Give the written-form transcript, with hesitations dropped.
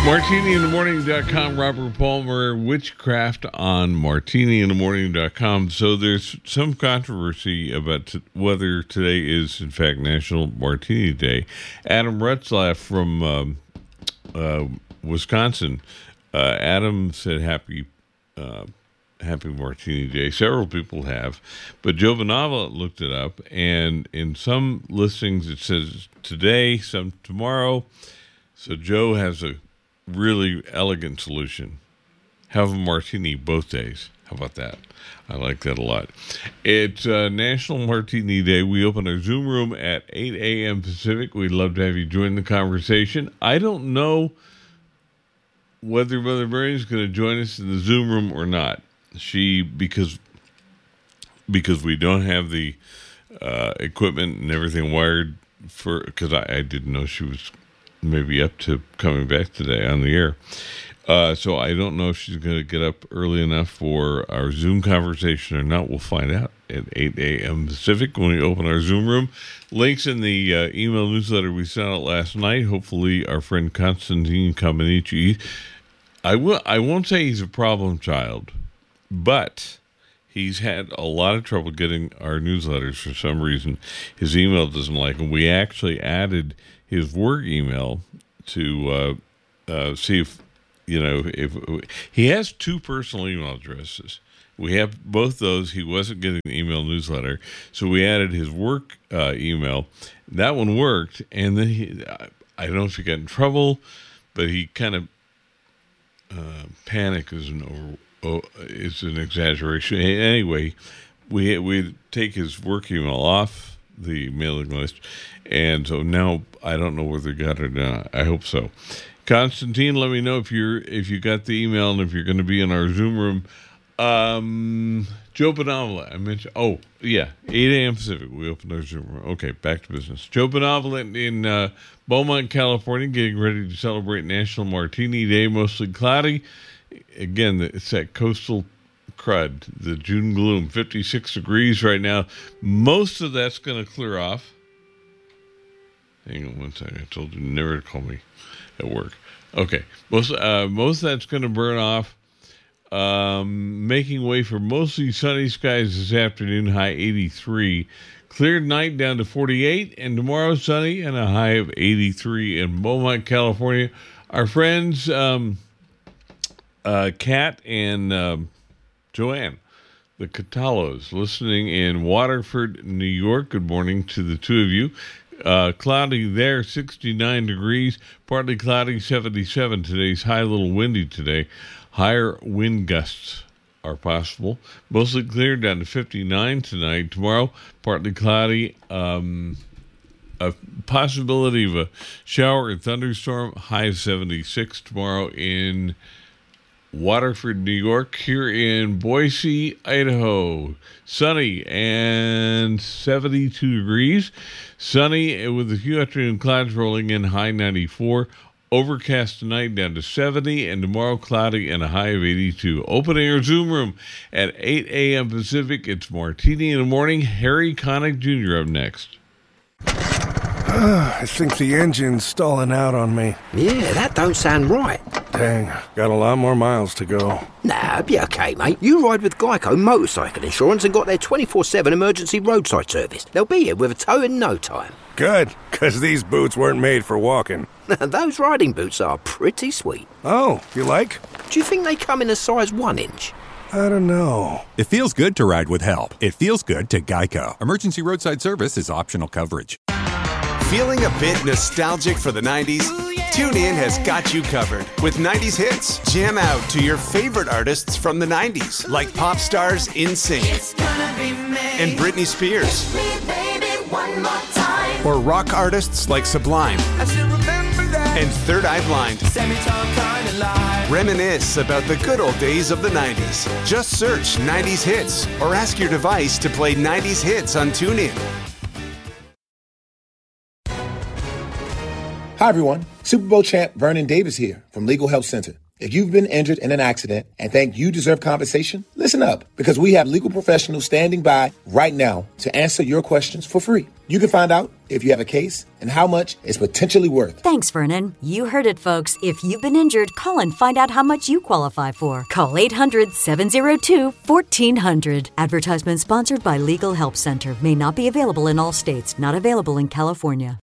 MartiniInTheMorning.com, Robert Palmer, Witchcraft on MartiniInTheMorning.com. So there's some controversy about whether today is, in fact, National Martini Day. Adam Retzlaff from Wisconsin. Adam said happy Martini Day. Several people have. But Joe Bonava looked it up, and in some listings it says today, some tomorrow. So Joe has a really elegant solution. Have a martini both days. How about that? I like that a lot. It's National Martini Day. We open our Zoom room at 8 a.m. Pacific. We'd love to have you join the conversation. I don't know whether Mother Mary is going to join us in the Zoom room or not. Because we don't have the equipment and everything wired for, because I didn't know she was maybe up to coming back today on the air. So I don't know if she's going to get up early enough for our Zoom conversation or not. We'll find out at 8 a.m. Pacific when we open our Zoom room. Links in the email newsletter we sent out last night. Hopefully our friend Constantine Camanici, I won't say he's a problem child, but he's had a lot of trouble getting our newsletters for some reason. His email doesn't like them. We actually added his work email to see if he has two personal email addresses. We have both those. He wasn't getting the email newsletter, so we added his work email. That one worked, and then I don't know if he got in trouble, but he kind of panic is an exaggeration. Anyway, we take his work email off the mailing list, and so now I don't know whether they got it or not. I hope so. Constantine, let me know if you got the email and if you're going to be in our Zoom room. Joe Bonavola, I mentioned. Oh yeah, 8 a.m. Pacific. We opened our Zoom room. Okay, back to business. Joe Bonavola in Beaumont, California, getting ready to celebrate National Martini Day. Mostly cloudy. Again, it's that coastal crud, the June gloom. 56 degrees right now. Most of that's going to clear off. Hang on one second. I told you never to call me at work. Okay. Most of that's going to burn off. Making way for mostly sunny skies this afternoon, high 83. Cleared night down to 48, and tomorrow sunny and a high of 83 in Beaumont, California. Our friends Kat and Joanne, the Catalos, listening in Waterford, New York. Good morning to the two of you. Cloudy there, 69 degrees. Partly cloudy, 77. Today's high, a little windy today. Higher wind gusts are possible. Mostly clear, down to 59 tonight. Tomorrow, partly cloudy. A possibility of a shower and thunderstorm. High of 76 tomorrow in Waterford, New York. Here in Boise, Idaho, sunny and 72 degrees. Sunny with a few afternoon clouds rolling in, high 94. Overcast tonight down to 70, and tomorrow cloudy and a high of 82. Opening our Zoom room at 8 a.m. Pacific. It's Martini in the Morning. Harry Connick Jr. up next. I think the engine's stalling out on me. Yeah, that don't sound right. Dang, got a lot more miles to go. Nah, be okay, mate. You ride with Geico Motorcycle Insurance and got their 24/7 emergency roadside service. They'll be here with a tow in no time. Good, because these boots weren't made for walking. Those riding boots are pretty sweet. Oh, you like? Do you think they come in a size 1 inch? I don't know. It feels good to ride with help. It feels good to Geico. Emergency roadside service is optional coverage. Feeling a bit nostalgic for the 90s? Ooh, yeah. TuneIn has got you covered with 90s hits. Jam out to your favorite artists from the 90s, like pop stars NSYNC and Britney Spears. Or rock artists like Sublime and Third Eye Blind. Reminisce about the good old days of the 90s. Just search 90s hits or ask your device to play 90s hits on TuneIn. Hi, everyone. Super Bowl champ Vernon Davis here from Legal Help Center. If you've been injured in an accident and think you deserve compensation, listen up, because we have legal professionals standing by right now to answer your questions for free. You can find out if you have a case and how much it's potentially worth. Thanks, Vernon. You heard it, folks. If you've been injured, call and find out how much you qualify for. Call 800-702-1400. Advertisement sponsored by Legal Help Center. May not be available in all states. Not available in California.